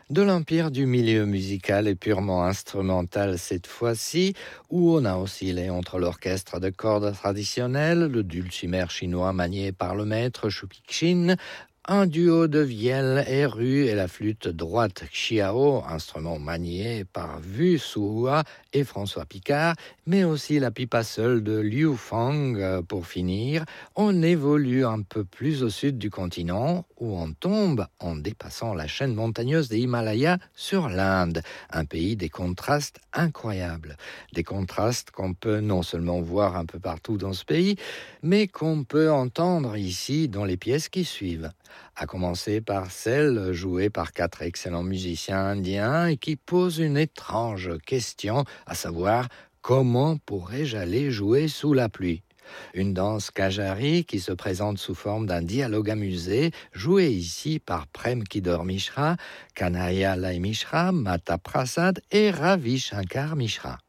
De l'empire du milieu musical et purement instrumental cette fois-ci, où on a oscillé entre l'orchestre de cordes traditionnel, le dulcimer chinois manié par le maître Shu Qixin, un duo de vielle airue et la flûte droite xiao, instrument manié par Wu Suhua et François Picard, mais aussi la pipa seule de Liu Fang. Pour finir, on évolue un peu plus au sud du continent, où on tombe en dépassant la chaîne montagneuse des Himalayas sur l'Inde, un pays des contrastes incroyables. Des contrastes qu'on peut non seulement voir un peu partout dans ce pays, mais qu'on peut entendre ici dans les pièces qui suivent. À commencer par celle jouée par 4 excellents musiciens indiens et qui pose une étrange question, à savoir comment pourrais-je aller jouer sous la pluie ? Une danse Kajari qui se présente sous forme d'un dialogue amusé, joué ici par Prem Kidor Mishra, Kanhaiya Lai Mishra, Mata Prasad et Ravi Shankar Mishra.